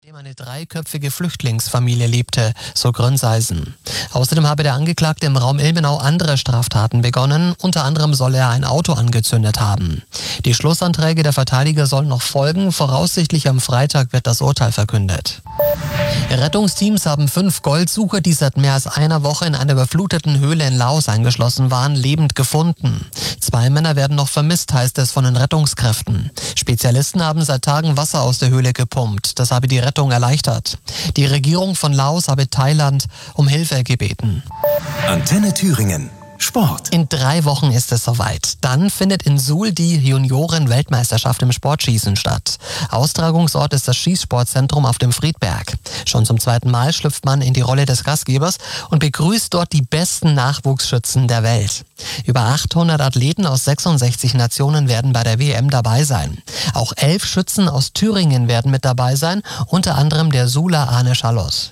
Eine dreiköpfige Flüchtlingsfamilie lebte, so Grönseisen. Außerdem habe der Angeklagte im Raum Ilmenau andere Straftaten begonnen. Unter anderem soll er ein Auto angezündet haben. Die Schlussanträge der Verteidiger sollen noch folgen. Voraussichtlich am Freitag wird das Urteil verkündet. Rettungsteams haben 5 Goldsucher, die seit mehr als einer Woche in einer überfluteten Höhle in Laos eingeschlossen waren, lebend gefunden. 2 Männer werden noch vermisst, heißt es von den Rettungskräften. Spezialisten haben seit Tagen Wasser aus der Höhle gepumpt. Das habe die Rettung erleichtert. Die Regierung von Laos habe Thailand um Hilfe gebeten. Antenne Thüringen. Sport. In 3 Wochen ist es soweit. Dann findet in Suhl die Junioren-Weltmeisterschaft im Sportschießen statt. Austragungsort ist das Schießsportzentrum auf dem Friedberg. Schon zum 2. Mal schlüpft man in die Rolle des Gastgebers und begrüßt dort die besten Nachwuchsschützen der Welt. Über 800 Athleten aus 66 Nationen werden bei der WM dabei sein. Auch 11 Schützen aus Thüringen werden mit dabei sein, unter anderem der Suhler Arne Schallos.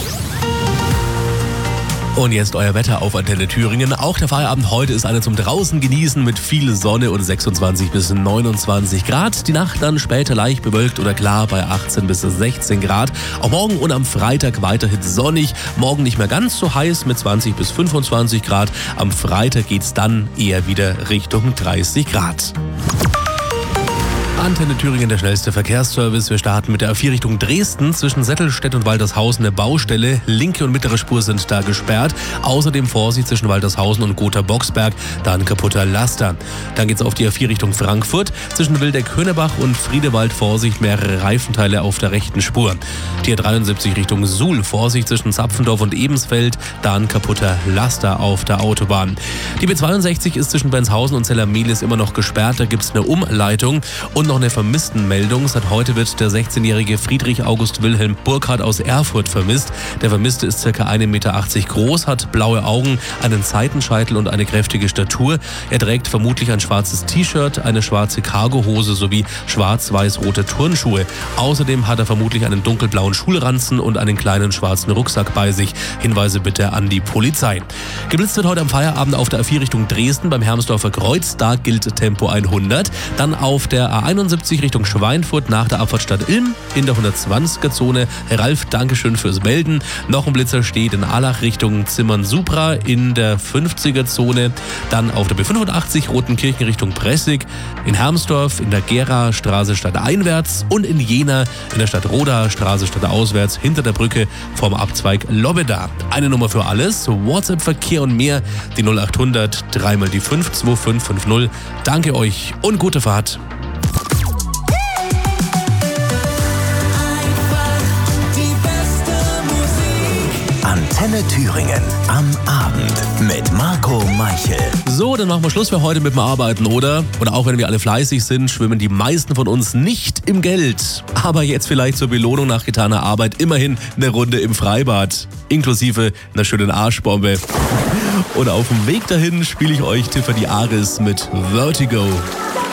Und jetzt euer Wetter auf Antenne Thüringen. Auch der Feierabend heute ist einer zum draußen genießen mit viel Sonne und 26 bis 29 Grad. Die Nacht dann später leicht bewölkt oder klar bei 18 bis 16 Grad. Auch morgen und am Freitag weiterhin sonnig. Morgen nicht mehr ganz so heiß mit 20 bis 25 Grad. Am Freitag geht's dann eher wieder Richtung 30 Grad. Antenne Thüringen, der schnellste Verkehrsservice. Wir starten mit der A4 Richtung Dresden. Zwischen Settelstedt und Waltershausen eine Baustelle. Linke und mittlere Spur sind da gesperrt. Außerdem Vorsicht zwischen Waltershausen und Gotha-Boxberg. Da ein kaputter Laster. Dann geht's auf die A4 Richtung Frankfurt. Zwischen Wildeck-Höhnebach und Friedewald Vorsicht, mehrere Reifenteile auf der rechten Spur. Die A73 Richtung Suhl. Vorsicht zwischen Zapfendorf und Ebensfeld. Da ein kaputter Laster auf der Autobahn. Die B62 ist zwischen Benshausen und Zellermelis immer noch gesperrt. Da gibt's eine Umleitung. Und noch eine Vermisstenmeldung. Seit heute wird der 16-jährige Friedrich August Wilhelm Burkhardt aus Erfurt vermisst. Der Vermisste ist ca. 1,80 Meter groß, hat blaue Augen, einen Seitenscheitel und eine kräftige Statur. Er trägt vermutlich ein schwarzes T-Shirt, eine schwarze Cargohose sowie schwarz-weiß-rote Turnschuhe. Außerdem hat er vermutlich einen dunkelblauen Schulranzen und einen kleinen schwarzen Rucksack bei sich. Hinweise bitte an die Polizei. Geblitzt wird heute am Feierabend auf der A4 Richtung Dresden beim Hermsdorfer Kreuz. Da gilt Tempo 100. Dann auf der A71 Richtung Schweinfurt nach der Abfahrtstadt Ilm in der 120er-Zone. Herr Ralf, Dankeschön fürs Melden. Noch ein Blitzer steht in Allach Richtung Zimmern-Supra in der 50er-Zone. Dann auf der B85 Rotenkirchen Richtung Pressig. In Hermsdorf in der Gera-Straße stadteinwärts und in Jena in der Stadt Roda Straße stadtauswärts hinter der Brücke vom Abzweig Lobbeda. Eine Nummer für alles, WhatsApp-Verkehr und mehr, die 0800 3 mal die 5 2550. Danke euch und gute Fahrt. Antenne Thüringen am Abend mit Marco Meichel. So, dann machen wir Schluss für heute mit dem Arbeiten, oder? Und auch wenn wir alle fleißig sind, schwimmen die meisten von uns nicht im Geld. Aber jetzt vielleicht zur Belohnung nach getaner Arbeit immerhin eine Runde im Freibad. Inklusive einer schönen Arschbombe. Und auf dem Weg dahin spiele ich euch Tiffany Aris mit Vertigo.